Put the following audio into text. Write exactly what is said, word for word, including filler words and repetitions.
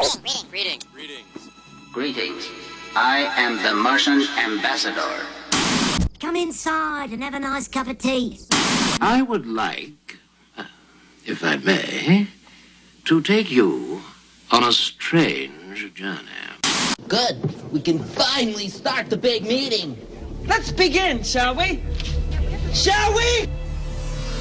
Greetings. Greetings. Greetings. Greetings. I am the Martian ambassador. Come inside and have a nice cup of tea. I would like, uh, if I may, to take you on a strange journey. Good. We can finally start the big meeting. Let's begin, shall we? Shall we?